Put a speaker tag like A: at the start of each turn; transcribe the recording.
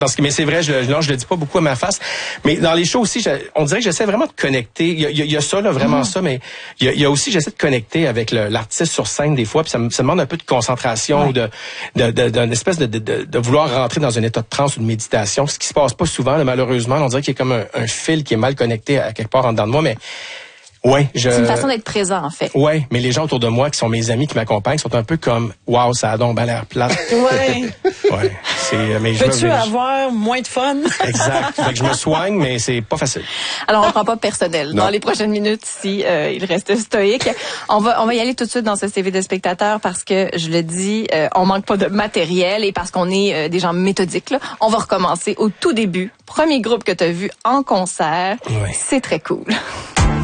A: Parce que, mais c'est vrai, je le dis pas beaucoup à ma face. Mais dans les shows aussi, on dirait que j'essaie vraiment de connecter. Il y a ça, là, vraiment ça, mais il y a aussi, j'essaie de connecter avec l'artiste sur scène des fois, puis ça demande un peu de concentration, ou d'une espèce de vouloir rentrer dans un état de transe ou de méditation, ce qui se passe pas souvent, là, malheureusement. On dirait qu'il y a comme un fil qui est mal connecté à quelque part en dedans de moi, mais c'est
B: une façon d'être présent, en fait.
A: Ouais, mais les gens autour de moi, qui sont mes amis, qui m'accompagnent, sont un peu comme, waouh, ça a donc ben l'air plate. Ouais.
C: Peux-tu avoir moins de fun?
A: Exact. Fait que je me soigne, mais c'est pas facile.
B: Alors, on ne prend pas personnel. Dans les prochaines minutes, si il reste stoïque. On va y aller tout de suite dans ce CV de spectateur parce que, je le dis, on manque pas de matériel et parce qu'on est des gens méthodiques, là. On va recommencer au tout début. Premier groupe que tu as vu en concert.
A: Ouais.
B: C'est très cool.